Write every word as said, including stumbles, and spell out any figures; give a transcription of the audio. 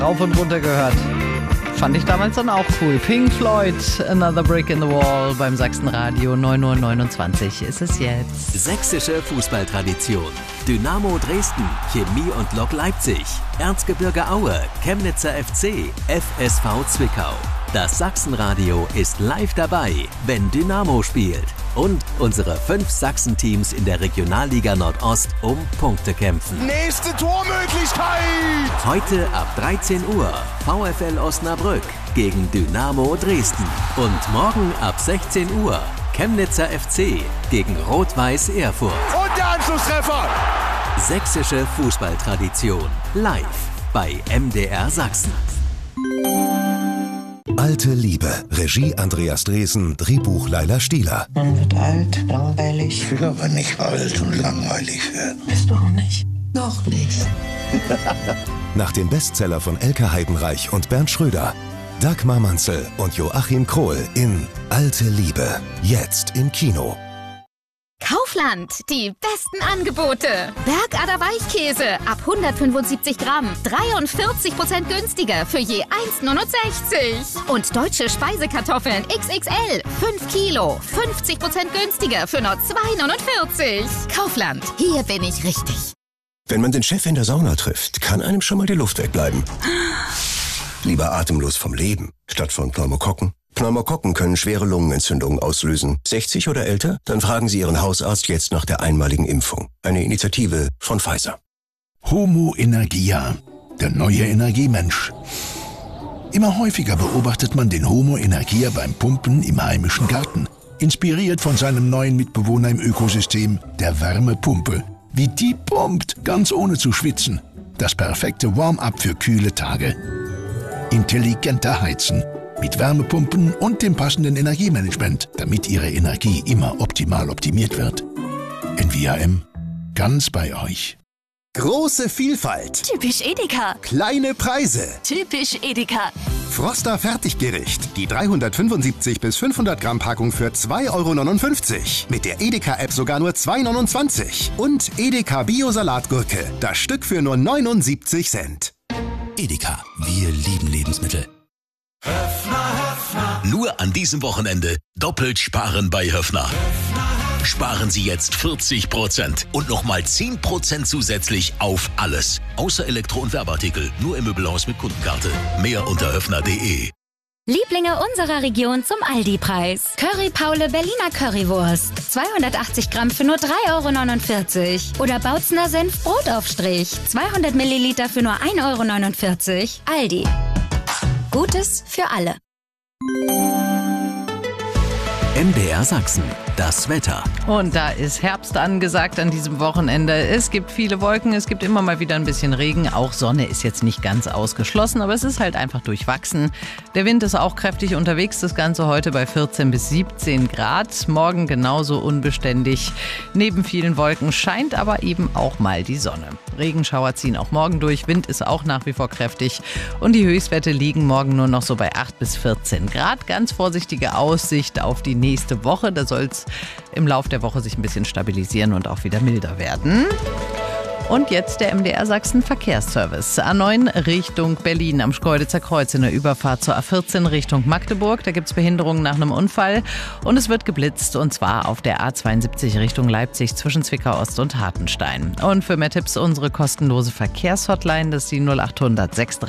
Rauf und runter gehört. Fand ich damals dann auch cool. Pink Floyd, Another Brick in the Wall beim Sachsenradio. neun Uhr neunundzwanzig ist es jetzt. Sächsische Fußballtradition. Dynamo Dresden, Chemie und Lok Leipzig, Erzgebirge Aue, Chemnitzer F C, F S V Zwickau. Das Sachsenradio ist live dabei, wenn Dynamo spielt. Und unsere fünf Sachsen-Teams in der Regionalliga Nordost um Punkte kämpfen. Nächste Tormöglichkeit! Heute ab dreizehn Uhr VfL Osnabrück gegen Dynamo Dresden. Und morgen ab sechzehn Uhr Chemnitzer F C gegen Rot-Weiß Erfurt. Und der Anschlusstreffer! Sächsische Fußballtradition. Live bei M D R Sachsen. Alte Liebe. Regie Andreas Dresen, Drehbuch Laila Stieler. Man wird alt, langweilig. Ich will aber nicht alt und langweilig werden. Bist du auch nicht? Noch nicht. Nach dem Bestseller von Elke Heidenreich und Bernd Schröder. Dagmar Manzel und Joachim Krohl in Alte Liebe. Jetzt im Kino. Kaufland, die besten Angebote. Bergader Weichkäse ab hundertfünfundsiebzig Gramm, dreiundvierzig Prozent günstiger für je eins Komma neunundsechzig. Und deutsche Speisekartoffeln X X L, fünf Kilo, fünfzig Prozent günstiger für nur zwei Komma neunundvierzig. Kaufland, hier bin ich richtig. Wenn man den Chef in der Sauna trifft, kann einem schon mal die Luft wegbleiben. Lieber atemlos vom Leben, statt von Pneumokokken. Pneumokokken können schwere Lungenentzündungen auslösen. sechzig oder älter? Dann fragen Sie Ihren Hausarzt jetzt nach der einmaligen Impfung. Eine Initiative von Pfizer. Homo Energia, der neue Energiemensch. Immer häufiger beobachtet man den Homo Energia beim Pumpen im heimischen Garten. Inspiriert von seinem neuen Mitbewohner im Ökosystem, der Wärmepumpe. Wie die pumpt, ganz ohne zu schwitzen. Das perfekte Warm-up für kühle Tage. Intelligenter Heizen. Mit Wärmepumpen und dem passenden Energiemanagement, damit Ihre Energie immer optimal optimiert wird. N V A M. Ganz bei euch. Große Vielfalt. Typisch Edeka. Kleine Preise. Typisch Edeka. Froster Fertiggericht. Die dreihundertfünfundsiebzig bis fünfhundert Gramm Packung für zwei Euro neunundfünfzig. Mit der Edeka-App sogar nur zwei Euro neunundzwanzig. Und Edeka Bio-Salatgurke. Das Stück für nur neunundsiebzig Cent. Edeka. Wir lieben Lebensmittel. Höffner, Höffner. Nur an diesem Wochenende doppelt sparen bei Höffner. Höffner. Sparen Sie jetzt vierzig Prozent und nochmal zehn Prozent zusätzlich auf alles. Außer Elektro- und Werbeartikel, nur im Möbelhaus mit Kundenkarte. Mehr unter höffner punkt de. Lieblinge unserer Region zum Aldi-Preis. Curry Paule Berliner Currywurst. zweihundertachtzig Gramm für nur drei Euro neunundvierzig. Oder Bautzner Senf Brotaufstrich. zweihundert Milliliter für nur ein Euro neunundvierzig. Aldi. Gutes für alle. M D R Sachsen, das Wetter. Und da ist Herbst angesagt an diesem Wochenende. Es gibt viele Wolken, es gibt immer mal wieder ein bisschen Regen. Auch Sonne ist jetzt nicht ganz ausgeschlossen, aber es ist halt einfach durchwachsen. Der Wind ist auch kräftig unterwegs, das Ganze heute bei vierzehn bis siebzehn Grad. Morgen genauso unbeständig. Neben vielen Wolken scheint aber eben auch mal die Sonne. Regenschauer ziehen auch morgen durch, Wind ist auch nach wie vor kräftig. Und die Höchstwerte liegen morgen nur noch so bei acht bis vierzehn Grad. Ganz vorsichtige Aussicht auf die nächste Woche. Da soll es im Lauf der Woche sich ein bisschen stabilisieren und auch wieder milder werden. Und jetzt der M D R Sachsen Verkehrsservice. A neun Richtung Berlin am Schkeuditzer Kreuz in der Überfahrt zur A vierzehn Richtung Magdeburg. Da gibt es Behinderungen nach einem Unfall und es wird geblitzt und zwar auf der A zweiundsiebzig Richtung Leipzig zwischen Zwickau Ost und Hartenstein. Und für mehr Tipps unsere kostenlose Verkehrshotline, das ist die null acht hundert sechs drei